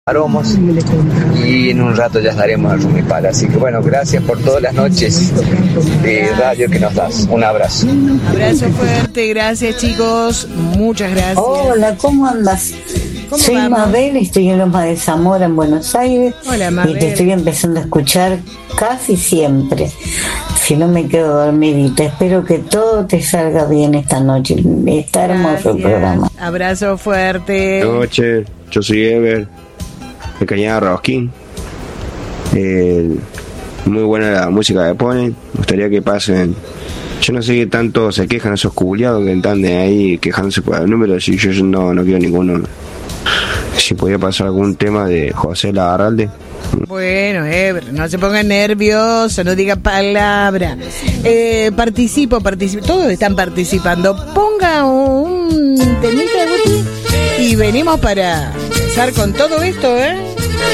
aromos y en un rato ya estaremos en Rumipal. Así que bueno, gracias por todas las noches de radio que nos das. Un abrazo. Abrazo fuerte, gracias chicos, muchas gracias. Hola, ¿cómo andas? Soy vamos? Mabel, estoy en Loma de Zamora, en Buenos Aires. Hola, Mabel. Y te estoy empezando a escuchar casi siempre. Si no me quedo dormidita, espero que todo te salga bien esta noche. Está hermoso el programa. Abrazo fuerte. Buenas noches, yo soy Ever, de Cañada Rosquín. Muy buena la música que ponen. Me gustaría que pasen. Yo no sé qué tanto se quejan esos culiados que están de ahí quejándose por el número. Si yo no quiero ninguno. Si podía pasar algún tema de José Larralde. Bueno, Ever, no se pongan nerviosos, no diga palabra. Participo, todos están participando. Ponga un temita de Guti y venimos para empezar con todo esto,